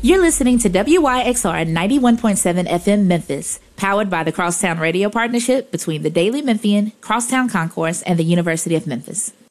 You're listening to WYXR 91.7 FM Memphis, powered by the Crosstown Radio Partnership between the Daily Memphian, Crosstown Concourse, and the University of Memphis.